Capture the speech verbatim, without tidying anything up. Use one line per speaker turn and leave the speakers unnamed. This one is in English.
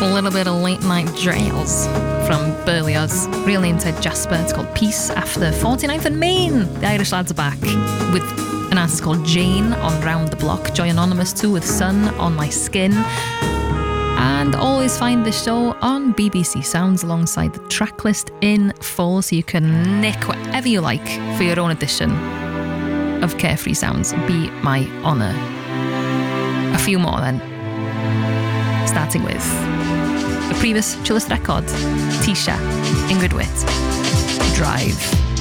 A little bit of late night jazz from Berlioz. Real name Ted Jasper. It's called Peace after forty-ninth and Main. The Irish lads are back with an artist called Jane on Round the Block. Joy Anonymous too with Sun on My Skin. And always find the show on B B C Sounds alongside the track list in full, so you can nick whatever you like for your own edition of Carefree Sounds. Be my honour. A few more then. Starting with the previous chillest record, Tisha, Ingrid Witt, Drive.